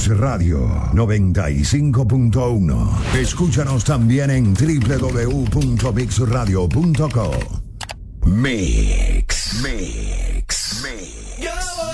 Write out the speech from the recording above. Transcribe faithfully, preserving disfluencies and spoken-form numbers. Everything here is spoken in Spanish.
Radio noventa y cinco punto uno. Escúchanos también en doble u doble u doble u punto mix radio punto com. Mix. Mix. Mix.